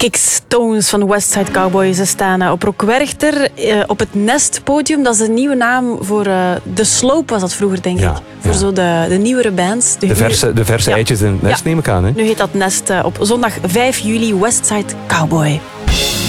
X-Tones van Westside Cowboy. Ze staan op Rock Werchter op het Nest podium. Dat is de nieuwe naam voor De Slope, was dat vroeger, denk ik. Voor zo de nieuwere bands. De verse eitjes in het Nest, neem ik aan. Hè? Nu heet dat Nest op zondag 5 juli Westside Cowboy.